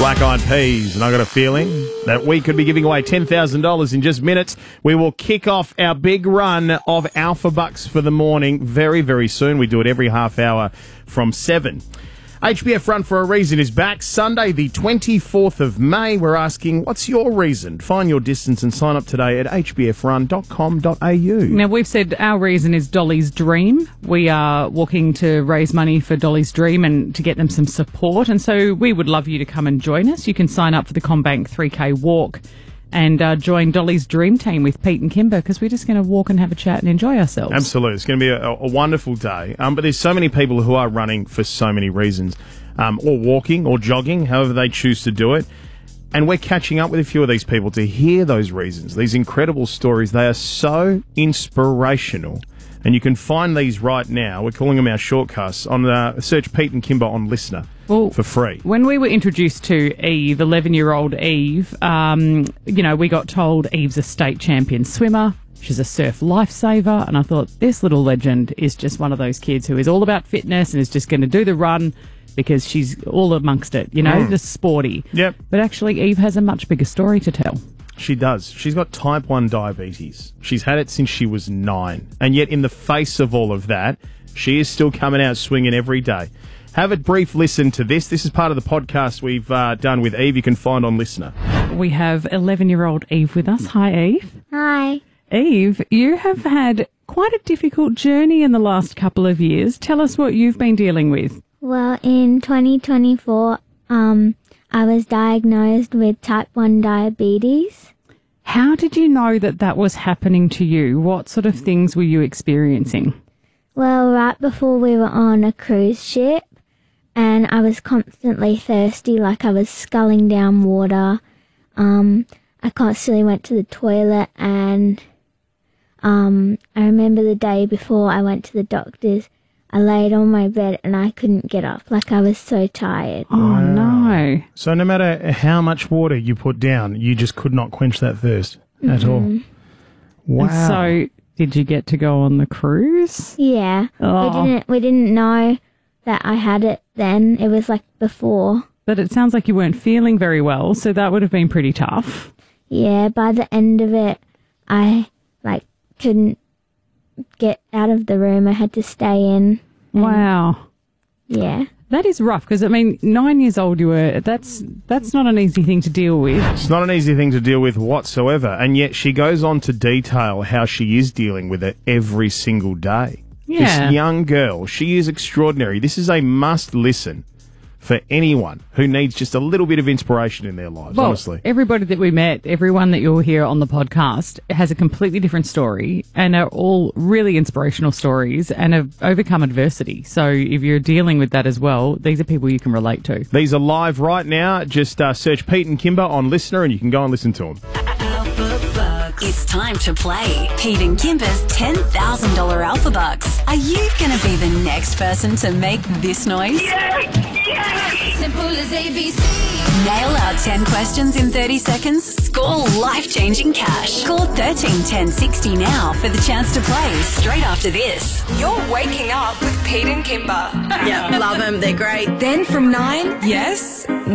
Black Eyed Peas, and I got a feeling that we could be giving away $10,000 in just minutes. We will kick off our big run of Alpha Bucks for the morning very, very soon. We do it every half hour from 7. HBF Run for a Reason is back Sunday the 24th of May. We're asking, what's your reason? Find your distance and sign up today at hbfrun.com.au. Now, we've said our reason is Dolly's Dream. We are walking to raise money for Dolly's Dream and to get them some support. And so we would love you to come and join us. You can sign up for the CommBank 3K walk and join Dolly's Dream Team with Pete and Kimber, because we're just going to walk and have a chat and enjoy ourselves. Absolutely. It's going to be a wonderful day. But there's so many people who are running for so many reasons, or walking or jogging, however they choose to do it. And we're catching up with a few of these people to hear those reasons, these incredible stories. They are so inspirational. And you can find these right now. We're calling them our shortcasts. On search Pete and Kimber on Listener for free. When we were introduced to Eve, 11-year-old Eve, we got told Eve's a state champion swimmer. She's a surf lifesaver. And I thought, this little legend is just one of those kids who is all about fitness and is just going to do the run because she's all amongst it, just sporty. Yep. But actually, Eve has a much bigger story to tell. She does. She's got type 1 diabetes. She's had it since she was 9. And yet, in the face of all of that, she is still coming out swinging every day. Have a brief listen to this. This is part of the podcast we've done with Eve. You can find on Listener. We have 11-year-old Eve with us. Hi, Eve. Hi. Eve, you have had quite a difficult journey in the last couple of years. Tell us what you've been dealing with. Well, in 2024, I was diagnosed with type 1 diabetes. How did you know that that was happening to you? What sort of things were you experiencing? Well, right before we were on a cruise ship, and I was constantly thirsty, like I was sculling down water. I constantly went to the toilet, and I remember the day before I went to the doctor's, I laid on my bed and I couldn't get up, like I was so tired. Oh, no. So no matter how much water you put down, you just could not quench that thirst at all. Wow. And so, did you get to go on the cruise? Yeah. Oh. We didn't know that I had it then. It was like before. But it sounds like you weren't feeling very well, so that would have been pretty tough. Yeah, by the end of it, I couldn't get out of the room. I had to stay in. Wow. Yeah. That is rough, because, 9 years old you were. That's not an easy thing to deal with. It's not an easy thing to deal with whatsoever, and yet she goes on to detail how she is dealing with it every single day. Yeah. This young girl, she is extraordinary. This is a must-listen for anyone who needs just a little bit of inspiration in their lives, honestly. Everybody that we met, everyone that you'll hear on the podcast has a completely different story and are all really inspirational stories and have overcome adversity. So if you're dealing with that as well, these are people you can relate to. These are live right now. Just search Pete and Kimber on Listener and you can go and listen to them. It's time to play Pete and Kimber's $10,000 Alpha Bucks. Are you going to be the next person to make this noise? Yes! Simple as ABC. Nail our 10 questions in 30 seconds. Score life-changing cash. Call 131060 now for the chance to play straight after this. You're waking up with Pete and Kimber. Yeah, love them. They're great. Then from 9, Yes.